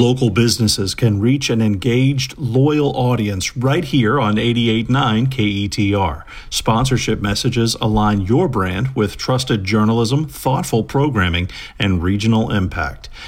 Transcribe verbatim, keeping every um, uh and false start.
Local businesses can reach an engaged, loyal audience right here on eighty-eight point nine K E T R. Sponsorship messages align your brand with trusted journalism, thoughtful programming, and regional impact.